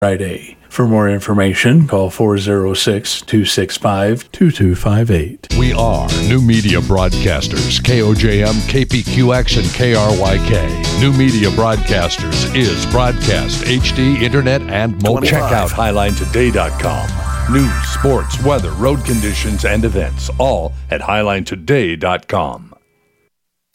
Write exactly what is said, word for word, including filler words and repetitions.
Friday. For more information, call four oh six, two six five, two two five eight. We are New Media Broadcasters, K O J M, K P Q X, and K R Y K. New Media Broadcasters is broadcast, H D, internet, and mobile. Check out highline today dot com. News, sports, weather, road conditions, and events, all at highline today dot com.